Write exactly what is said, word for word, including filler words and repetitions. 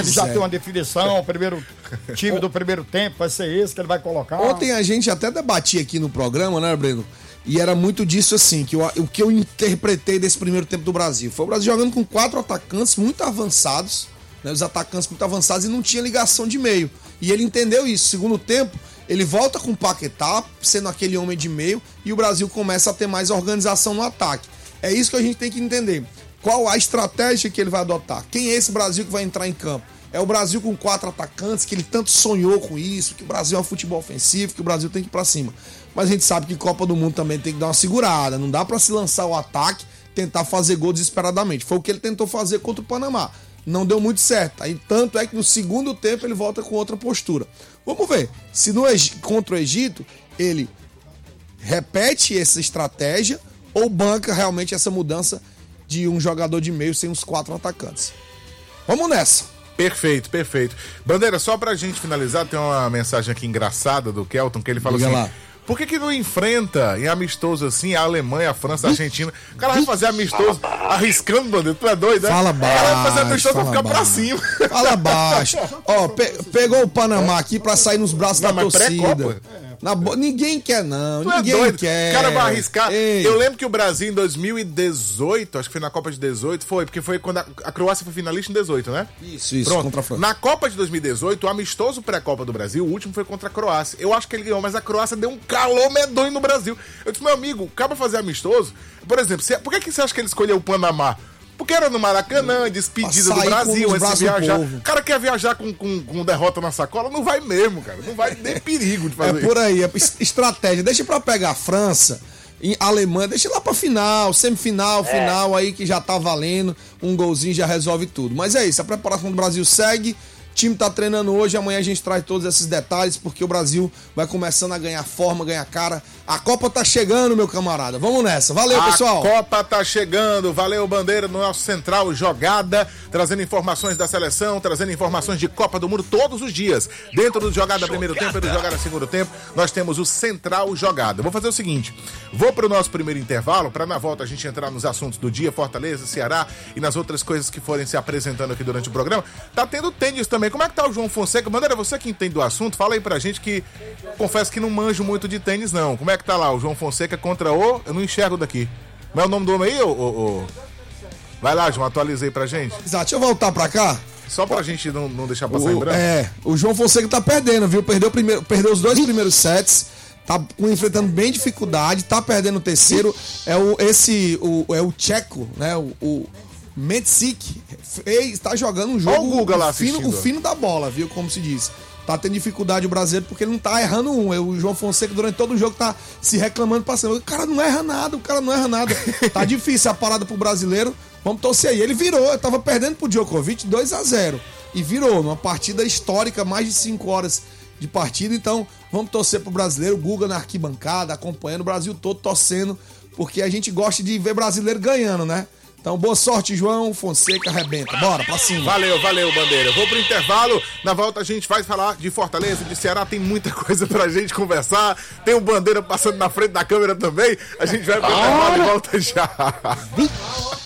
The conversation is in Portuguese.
ele já é. tem uma definição, o primeiro time do primeiro tempo vai ser esse que ele vai colocar. Ontem a gente até debatia aqui no programa, né, Breno? E era muito disso assim, que eu, o que eu interpretei desse primeiro tempo do Brasil. Foi o Brasil jogando com quatro atacantes muito avançados, né, os atacantes muito avançados e não tinha ligação de meio. E ele entendeu isso. Segundo tempo, ele volta com o Paquetá, sendo aquele homem de meio, e o Brasil começa a ter mais organização no ataque. É isso que a gente tem que entender. Qual a estratégia que ele vai adotar? Quem é esse Brasil que vai entrar em campo? É o Brasil com quatro atacantes, que ele tanto sonhou com isso, que o Brasil é um futebol ofensivo, que o Brasil tem que ir pra cima. Mas a gente sabe que Copa do Mundo também tem que dar uma segurada. Não dá pra se lançar o ataque, tentar fazer gol desesperadamente. Foi o que ele tentou fazer contra o Panamá. Não deu muito certo. Aí, tanto é que no segundo tempo ele volta com outra postura. Vamos ver. Se no Egito, contra o Egito, ele repete essa estratégia ou banca realmente essa mudança de um jogador de meio sem os quatro atacantes. Vamos nessa. Perfeito, perfeito. Bandeira, só pra gente finalizar, tem uma mensagem aqui engraçada do Kelton, que ele fala assim... Lá. Por que que não enfrenta em amistoso assim a Alemanha, a França, a Argentina? O cara vai fazer amistoso arriscando, Bandeira, tu é doido, né? Fala baixo. O cara vai fazer amistoso pra ficar baixo. pra cima. Fala baixo. Ó, pe- pegou o Panamá aqui pra sair nos braços não, da torcida. Na bo... Ninguém quer, não. Tu Ninguém é doido. quer. O cara vai arriscar. Ei. Eu lembro que o Brasil em dois mil e dezoito, acho que foi na Copa de dezoito, foi, porque foi quando a, a Croácia foi finalista em dezoito, né? Isso, isso, Pronto. contra a França. Na Copa de dois mil e dezoito, o amistoso pré-Copa do Brasil, o último foi contra a Croácia. Eu acho que ele ganhou, mas a Croácia deu um calor medonho no Brasil. Eu disse, meu amigo, acaba fazer amistoso. Por exemplo, você, por que, que você acha que ele escolheu o Panamá? Porque era no Maracanã, despedida do Brasil, esse viajar. O cara quer viajar com, com, com derrota na sacola, não vai mesmo, cara. Não vai nem perigo de fazer É por aí, é estratégia. Deixa pra pegar a França, em Alemanha, deixa lá pra final, semifinal, final aí que já tá valendo. Um golzinho já resolve tudo. Mas é isso, a preparação do Brasil segue. O time tá treinando hoje, amanhã a gente traz todos esses detalhes, porque o Brasil vai começando a ganhar forma, ganhar cara. A Copa tá chegando, meu camarada. Vamos nessa. Valeu, a pessoal. A Copa tá chegando. Valeu, Bandeira, no nosso Central Jogada, trazendo informações da seleção, trazendo informações de Copa do Mundo todos os dias. Dentro do Jogada primeiro tempo e do Jogada segundo tempo, nós temos o Central Jogada. Eu vou fazer o seguinte, vou pro nosso primeiro intervalo, para na volta a gente entrar nos assuntos do dia, Fortaleza, Ceará e nas outras coisas que forem se apresentando aqui durante o programa. Tá tendo tênis também. Como é que tá o João Fonseca? Bandeira, você que entende do assunto, fala aí pra gente que confesso que não manjo muito de tênis, não. Como é que tá lá o João Fonseca contra o... Eu não enxergo daqui. Não é o nome do homem aí, ô... ô, ô... Vai lá, João, atualiza aí pra gente. Exato, deixa eu voltar pra cá. Só pra o... gente não, não deixar passar o, em branco. É, o João Fonseca tá perdendo, viu? Perdeu, primeiro, perdeu os dois primeiros sets, tá enfrentando bem dificuldade, tá perdendo o terceiro. É o, esse, o, é o tcheco, né? O... o Metsik está jogando um jogo o, Guga lá o, fino, o fino da bola, viu? Como se diz. Tá tendo dificuldade o brasileiro porque ele não tá errando um. O João Fonseca durante todo o jogo tá se reclamando pra cima. O cara não erra nada, o cara não erra nada. Tá difícil a parada pro brasileiro. Vamos torcer aí. Ele virou, eu tava perdendo pro Djokovic dois a zero. E virou, numa partida histórica, mais de cinco horas de partida. Então, vamos torcer pro brasileiro. O Guga na arquibancada, acompanhando o Brasil todo, torcendo. Porque a gente gosta de ver brasileiro ganhando, né? Então, boa sorte, João Fonseca, arrebenta. Bora, pra cima. Valeu, valeu, Bandeira. Eu vou pro intervalo. Na volta a gente vai falar de Fortaleza, de Ceará. Tem muita coisa pra gente conversar. Tem o Bandeira passando na frente da câmera também. A gente vai pro intervalo e volta já.